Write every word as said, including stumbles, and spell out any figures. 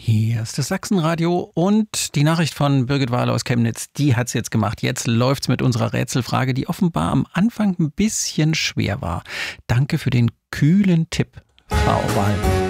Hier ist das Sachsenradio und die Nachricht von Birgit Wahl aus Chemnitz, die hat's jetzt gemacht. Jetzt läuft's mit unserer Rätselfrage, die offenbar am Anfang ein bisschen schwer war. Danke für den kühlen Tipp, Frau Wahl.